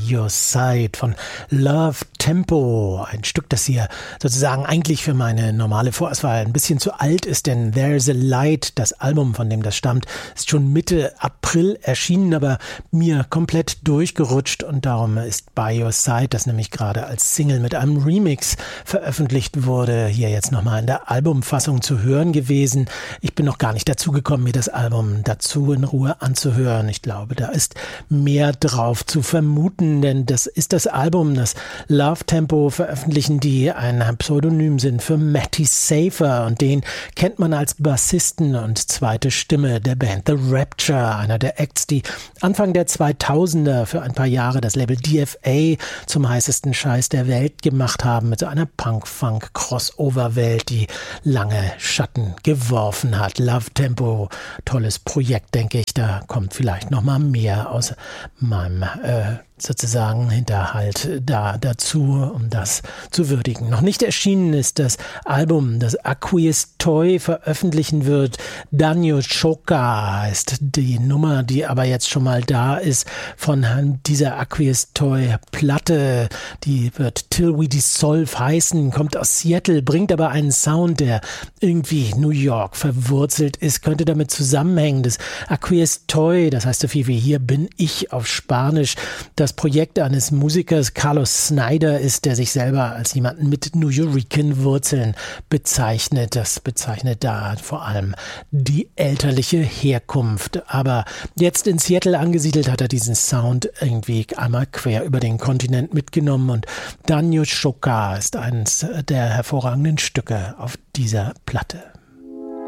Your Side von Love Tempo. Ein Stück, das hier sozusagen eigentlich für meine normale Vorauswahl ein bisschen zu alt ist, denn There's a Light, das Album, von dem das stammt, ist schon Mitte April erschienen, aber mir komplett durchgerutscht und darum ist By Your Side, das nämlich gerade als Single mit einem Remix veröffentlicht wurde, hier jetzt nochmal in der Albumfassung zu hören gewesen. Ich bin noch gar nicht dazu gekommen, mir das Album dazu in Ruhe anzuhören. Ich glaube, da ist mehr drauf zu vermuten, denn das ist das Album, das Love Tempo veröffentlichen, die ein Pseudonym sind für Matty Safer und den kennt man als Bassisten und zweite Stimme der Band The Rapture, einer der Acts, die Anfang der 2000er für ein paar Jahre das Label DFA zum heißesten Scheiß der Welt gemacht haben, mit so einer Punk-Funk-Crossover-Welt, die lange Schatten geworfen hat. Love Tempo, tolles Projekt, denke ich, da kommt vielleicht noch mal mehr aus meinem sozusagen Hinterhalt dazu, um das zu würdigen. Noch nicht erschienen ist das Album, das Aqueous Toy veröffentlichen wird. Danyo Choka heißt die Nummer, die aber jetzt schon mal da ist von dieser Aqueous Toy Platte. Die wird Till We Dissolve heißen, kommt aus Seattle, bringt aber einen Sound, der irgendwie New York verwurzelt ist, könnte damit zusammenhängen. Das Aqueous Toy, das heißt so viel wie hier bin ich auf Spanisch, das Projekt eines Musikers, Carlos Snyder, ist, der sich selber als jemanden mit New Yorican Wurzeln bezeichnet. Das bezeichnet da vor allem die elterliche Herkunft. Aber jetzt in Seattle angesiedelt hat er diesen Sound irgendwie einmal quer über den Kontinent mitgenommen und Danyo Choka ist eines der hervorragenden Stücke auf dieser Platte.